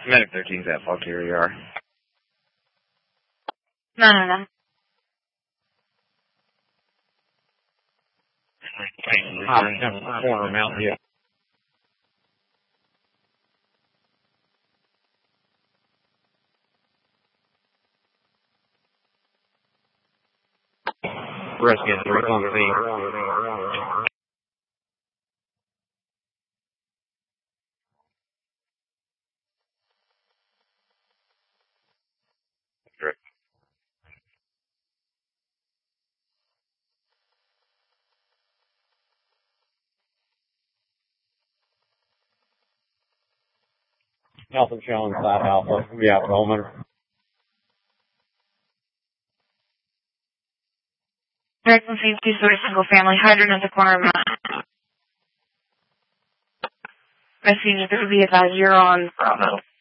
Medic 13's at Valkyrie. No. Corner Mountain View. Rescue 3 on scene. Alpha showing flat Alpha. Yeah, Roman. American Safety Story Single Family Hydrant at the corner of Message 3 be advised, you're on Bravo.